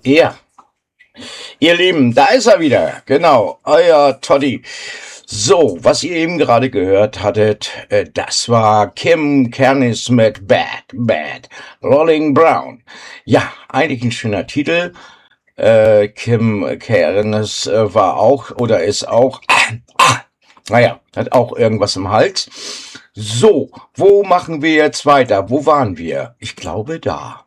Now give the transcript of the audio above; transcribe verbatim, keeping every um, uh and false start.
Ja, ihr Lieben, da ist er wieder. Genau, euer Toddy. So, was ihr eben gerade gehört hattet, äh, das war Kim Kernis mit Bad, Bad, Rolling Brown. Ja, eigentlich ein schöner Titel. Äh, Kim Kernis äh, war auch oder ist auch, ah, naja, hat auch irgendwas im Hals. So, wo machen wir jetzt weiter? Wo waren wir? Ich glaube da.